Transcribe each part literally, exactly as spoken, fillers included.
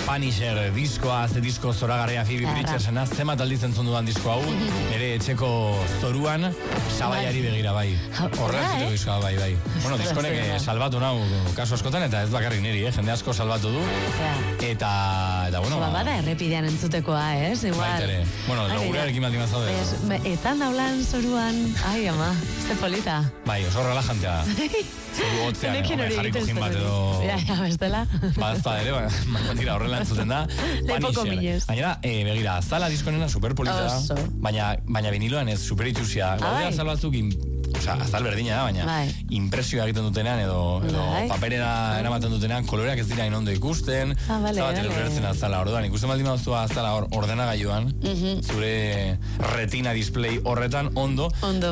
Punisher diskoa, ze disko zoragarria Phoebe Bridgersena, zemat alditzen zonduan disko hau, nire etxeko zoruan, sabaiari begira bai. Horrela ziteko diskoa bai, bai. Bueno, diskonek salbatu nau, kasu askotan, eta ez bakarrik niri, eh? Jende asko salbatu du. Eta, eta bueno... Ba, bada errepidean entzutekoa, ez? Baitere. Bueno, logurearekin baldin mazaude. Etan daulan zoruan, ai, ama, ze polita. Bai, oso relajantea. Zoru hotzean, jarriko jin bat edo... Ja, ja, bestela. Ba, ez ere, baina tira horrela entzuten da. Lepoko minez. Baina, begira, zala diskonena superpolita da, baina, baina viniloan ez superitxusia. Gaudea azal batzuk, oza, azal berdina da, baina impresioa egiten dutenean edo, edo paperera eramaten dutenean, koloreak ez dira inondo ikusten, zabat erortzen azala, orduan, ikusten baldin baduzua azala ordenagailuan, zure retina display horretan ondo,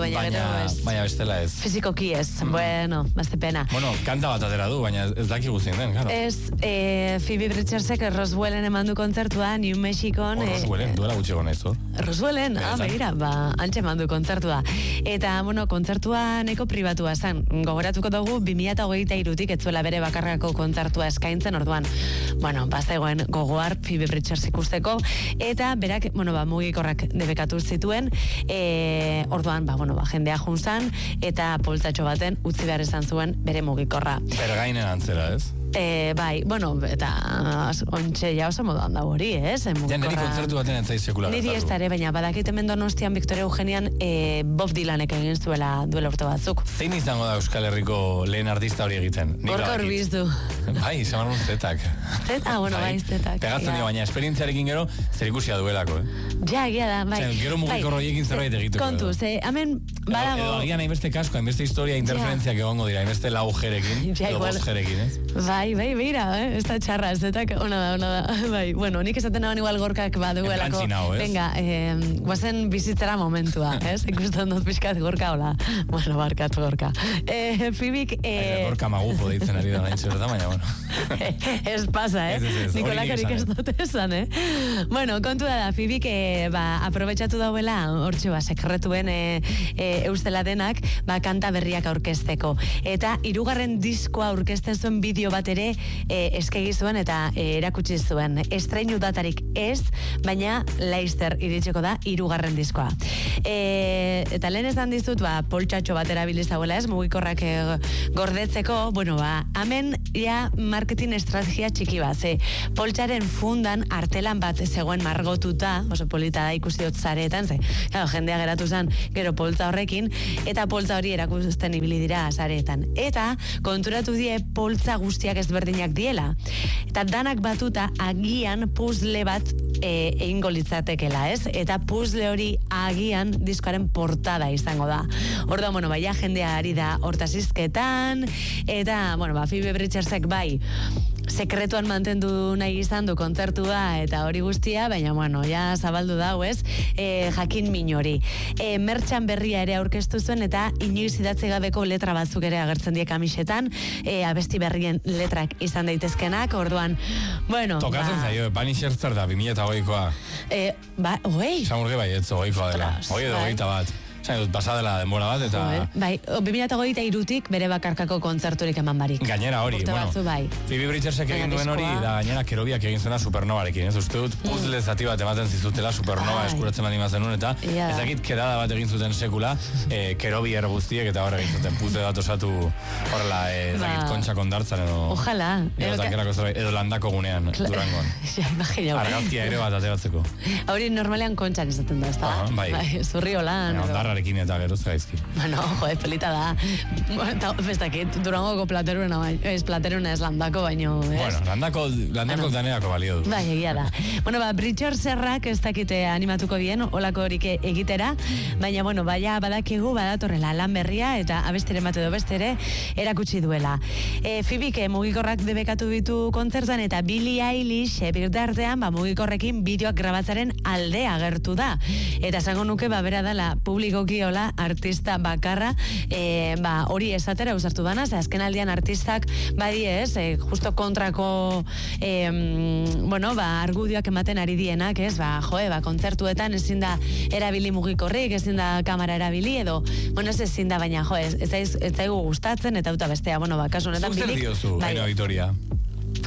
baina bestela ez. Fizikoki ez, bueno, bazte pena. Bueno, kanta bat atera du, baina ez daki guztien den, claro. Ez, Phoebe Bridgersek Roswellen eman du kontzertua, New Mexicon. Roswellen, duela gutxego nahiz, hor? Roswellen, ah, begira, ba, antxe eman du kontzertua. Eta, bueno, kontzertua neko pribatua zen. Gogoratuko dugu, bi mila hogeita hirutik etzuela bere bakarrako kontzertua eskaintzen, orduan, bueno, bazegoen gogoar Phoebe Bridgers ikusteko, eta berak, bueno, ba, mugikorrak debekatu zituen, e, orduan, ba, bueno, ba, jendea junzan, eta poltsatxo baten utzi behar izan zuen bere mugikorra. Bergainen antzera, ez? E, bai, bueno, eta ontxe ja oso moduan da hori, ez? Ja, niri kontzertu baten entzai sekular. Niri ez ere, baina badakit hemen Donostian Victoria Eugenian e, Bob Dylanek egin zuela duela urte batzuk. Zein izango da Euskal Herriko lehen artista hori egiten? Gorka Urbizdu. Bai, zamarun zetak. Zet? Ah, bueno, bai, zetak. Pegatzen dio, baina esperientziarekin gero zer ikusia duelako, eh? Ja, egia da, bai. Gero mugikor horiekin zerbait egituko. Kontu, ze, hemen badago... Edo agian hainbeste kasko, hainbeste historia, interferentziak egongo dira, hainbeste lau jerekin, edo bost jerekin, ez? Bai, bai, beira, eh? Ez da txarra, ez da, ona da, ona da, bai. Bueno, nik esaten nagoen igual Gorkak baduelako. Enplantzinau, ez? Venga, eh, guazen bizitzera momentua, ez? Ikusten dut pixkat Gorka, hola. Bueno, barkat Gorka. Eh, Fibik... Eh... Gorka magufo deitzen ari da nahi txerta, baina, bueno. Ez pasa, eh? Nikolakarik ez dut esan, eh? Bueno, kontu da da, Fibik, eh, ba, aprobetxatu dauela, hortxe, ba, sekretuen eh, eh, eustela denak, ba, kanta berriak aurkezteko. Eta, hirugarren diskoa aurkezten zuen bideo bat ere eh, eskegi zuen eta eh, erakutsi zuen. Estreinu datarik ez, baina Leicester iritsiko da hirugarren diskoa. E, eta lehen esan dizut, ba, poltsatxo bat erabiliz dauela ez, mugikorrak e, gordetzeko, bueno, ba, hemen ja marketing estrategia txiki bat, ze poltsaren fundan artelan bat zegoen margotuta, oso polita da ikusi dut zareetan, ze, claro, jendea geratu zen gero poltza horrekin, eta poltza hori erakusten ibili dira zareetan. Eta konturatu die poltza guztiak ezberdinak diela. Eta danak batuta agian puzzle bat e, egingo litzatekela, ez? Eta puzzle hori agian diskoaren portada izango da. Orduan, bueno, baia jendea ari da hortazizketan, eta, bueno, ba, Phoebe Bridgersek bai, sekretuan mantendu nahi izan du kontzertua eta hori guztia, baina, bueno, ja zabaldu dau, ez? E, jakin min hori. E, mertxan berria ere aurkeztu zuen, eta inoiz idatze gabeko letra batzuk ere agertzen die kamisetan, e, abesti berrien letrak izan daitezkenak, orduan, bueno... Tokatzen ba... zaio, Punisher zer da, bi mila hogeikoa. E, ba, hogei? Samurge bai, ez hogeikoa dela. Hogei edo hogeita bat. Pasadela denbora bat, eta... Bai, bi mila hogeita hirutik bere bakarkako kontzerturik eman barik. Gainera hori, Urte bueno, batzu, bai. Phoebe Bridgersek egin duen hori, da gainera Kerobiak egin zuena Supernovarekin, ez uste dut, puzzle zati bat ematen zizutela Supernova eskuratzen baldin bazenun, eta yeah. ezakit kedada bat egin zuten sekula, eh, Kerobi erguztiek, eta hor egin zuten puzzle bat osatu horrela, eh, ezakit ba. Kontxa kondartzan, edo... Ojalá. Edo, tankerako zerbait, edo landako gunean, Kla... Durangon. Ja, imagina. Argazkia ere bat ateratzeko. Hori normalean kontxan izaten da, ez da? Uh-huh, bai. Bai, zurri holan. Ondarrarekin eta geruz Bueno, joe, pelita da. Eta, bestakit, Durangoko plateruna, ez plateruna ez landako, baino, ez? Bueno, landako, landako bueno. Danerako balio du. Bai, egia da. Bueno, ba, Bridgerserrak ez dakite animatuko bien, olako horik egitera, baina, bueno, baina badakigu badatorrela lan berria, eta abestere mate do bestere, erakutsi duela. E, Fibik, mugikorrak debekatu ditu kontzertan, eta Billie Eilish, e, birtartean, ba, mugikorrekin bideoak grabatzaren alde agertu da. Eta esango nuke, ba, bera dela, publikoki hola, artista bakarra, e, ba, hori esatera usartu dana, ze azken aldian artistak badi ez, e, justo kontrako e, bueno, ba, argudioak ematen ari dienak, ez, ba, joe, ba, kontzertuetan ezin da erabili mugikorrik, ezin da kamera erabili, edo, bueno, ez ezin da, baina, joe, ez, ez, ez, ez daigu gustatzen, eta duta bestea, bueno, ba, kasu honetan bilik. Zer diozu, bai, Aina Vitoria?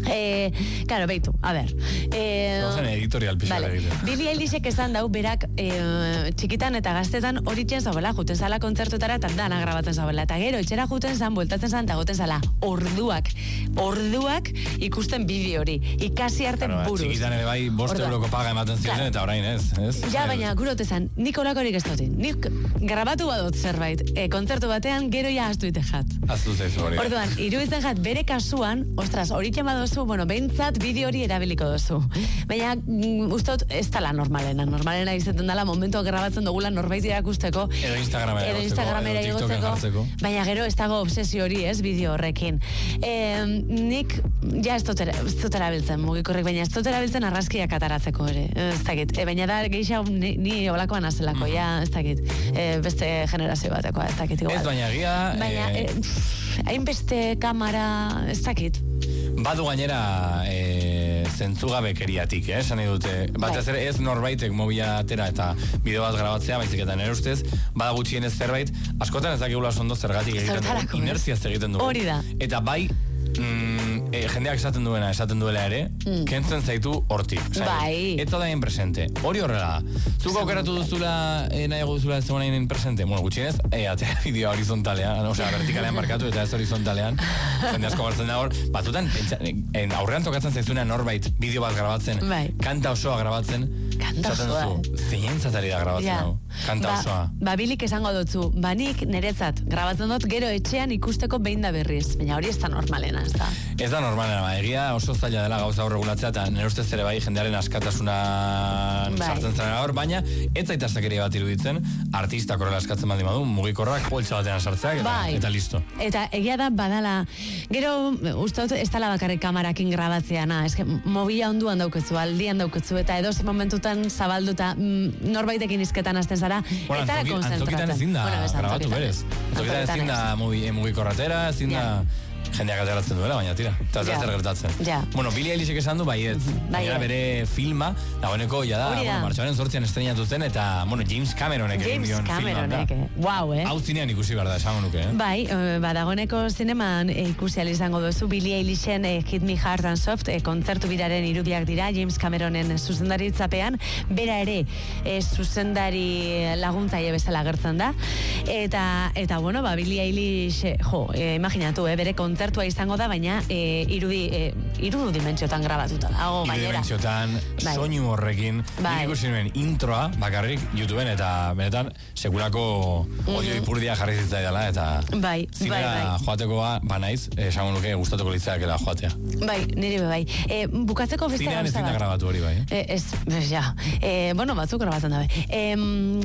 Eh, claro, beitu, a ver. Eh, Zozen editorial pixara vale. egiten. Billie Eilishek esan dau, berak eh, txikitan eta gaztetan horitzen zabela, juten zala kontzertutara eta dana grabatzen zabela. Eta gero, etxera juten zan, bueltatzen zan, eta goten zala, orduak, orduak ikusten bideo hori. Ikasi arte claro, buruz. Txikitan ere bai, bost euroko paga ematen ziren, claro. Eta orain ez. ez? Ja, baina, gurote zan, nik olakorik ez dutin. Nik grabatu badot zerbait, e, kontzertu batean, gero ja astu ite jat. Aztu zaizu hori. Orduan, iruditzen jat, bere kasuan, ostras, horitzen badozu, bueno, behintzat bideo hori erabiliko dozu. Baina, mm, ustot, ez tala normalena. Normalena izaten dela, momentu grabatzen dugula norbait irakusteko. Edo Instagramera edo Instagramera igotzeko. Baina gero, ez dago obsesio hori, ez, bideo horrekin. E, nik, ja ez dut erabiltzen, mugikorrik, baina ez dut erabiltzen arraskiak ataratzeko ere. Ez dakit. E, baina da, geisha, ni, ni olakoan azelako, mm. ja, ez dakit. E, beste generazio batekoa, ez dakit. Igual. Ez baina egia... Baina, e... hainbeste kamara, ez dakit. Badu gainera e, zentzugabekeriatik, eh, esan dute. Batez ere ez norbaitek mobila atera eta bideo bat grabatzea, baizik eta nire ustez, bada gutxienez zerbait, askotan ez dakigula ondo zergatik egiten dugu, inertziaz egiten dugu. Hori da. Eta bai, mm, e, jendeak esaten duena, esaten duela ere, mm. kentzen zaitu hortik. Bai. Ez da hain presente. Hori horrela. Zuk aukeratu duzula, e, nahiago duzula ez zegoen hain presente. Bueno, gutxienez, e, atea bideo horizontalean, osea, vertikalean markatu eta ez horizontalean. Jende asko gartzen da hor. Batzutan, en, aurrean tokatzen zaizuna norbait bideo bat grabatzen, bai. Kanta osoa grabatzen. Kanta osoa. Zein zatari da grabatzen ja. hau. Kanta ba, osoa. Babilik esango dutzu, banik nerezat grabatzen dut gero etxean ikusteko behin da berriz. Baina hori ez da normalena, ez da. Ez da normalena, ba. Egia oso zaila dela gauza hor regulatzea eta nire ustez ere bai jendearen askatasuna bai. sartzen zen hor, baina ez zaitaztakeria bat iruditzen, artista korrela askatzen baldin badu, mugikorrak poltsa batean sartzeak eta, bai. eta listo. Eta egia da badala, gero uste dut ez dala bakarrik kamarakin grabatzea, na, eske mobila onduan dauketzu, aldian dauketzu, eta edoze momentutan zabalduta mm, norbaitekin izketan hasten zara, bueno, ez dara konzentratzen. Antzokitan ezin da bueno, grabatu berez. Antzokitan ezin da mugikorratera, ezin da... Jendeak ateratzen duela, baina tira. Eta ja. zer gertatzen. Ja. Bueno, Billie Eilishek esan du, baiet. Baina bere filma, dagoeneko, ja da, bueno, martxoaren zortzian estrenatu zen, eta, bueno, James Cameronek egin dion filma. James Cameronek, wow, eh? Hau zinean ikusi behar da, esango nuke, eh? Bai, ba, dagoeneko zineman e, ikusi izango duzu, Billie Eilishen e, Hit Me Hard and Soft, e, kontzertu biraren irudiak dira, James Cameronen zuzendaritzapean, bera ere e, zuzendari laguntzaile bezala gertzen da, eta, eta bueno, ba, Billie Eilish, jo, e, imaginatu, eh, bere kontzertu kontzertua izango da, baina e, irudi, e, irudu dimentsiotan grabatuta dago, gainera. Irudu dimentsiotan, bai. Soinu horrekin, bai. Ikusi nuen introa, bakarrik, YouTubeen, eta benetan, sekulako mm-hmm. odio ipurdia jarri zitzaidala, eta bai, zinera bai, bai. joatekoa, banaiz, esango nuke gustatuko litzakeela joatea. Bai, nire bai. E, bukatzeko beste zinean ez zinda grabatu hori, bai. E, ez, ez, ja. E, bueno, batzuk grabatzen dabe. E,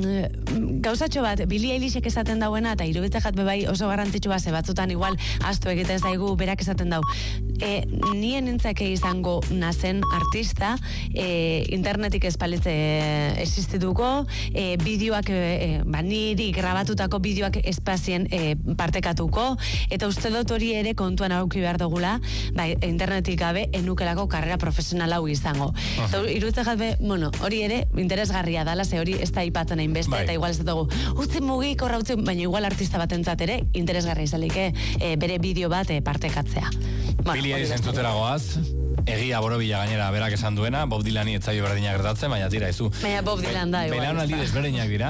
gauzatxo bat, Billie Eilishek esaten dauena, eta irubitza jat bebai oso garrantzitsua, ze batzutan igual astu egiten zaigu berak esaten dau. E, nien nintzake izango nazen artista, e, internetik espalitze existituko, e, bideoak, e, ba, niri grabatutako bideoak espazien e, partekatuko, eta uste dut hori ere kontuan auki behar dugula, ba, internetik gabe enukelako karrera profesional hau izango. Eta iruditza jatbe, bueno, hori ere interesgarria dala, ze hori ez da ipatzen hain beste, bai. Eta igual ez dugu, utzi mugik horra utzi, baina igual artista batentzat ere interesgarria izalik, e, bere bideo bat e, partekatzea. Bueno, Billie Eilish entzutera goaz, egia borobila gainera berak esan duena, Bob Dylani etzaio berdinak gertatzen, baina tira izu. Baina Bob Dylan da, igual. Belaunaldi desberdinak dira.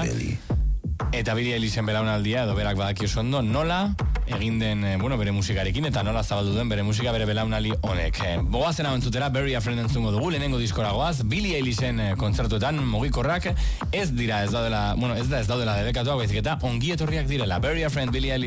Eta Billie Eilishen belaunaldia, edo berak badaki oso ondo, nola egin den, bueno, bere musikarekin, eta nola zabaldu den bere musika bere belaunaldi honek. Bogazen hau entzutera, Bury a Friend entzungo dugu, lehenengo diskora goaz, Billie Eilishen kontzertuetan mugikorrak ez dira, ez daudela, bueno, ez da ez daudela debekatuak, baizik eta ongi etorriak direla. Bury a Friend, Billie Eilish.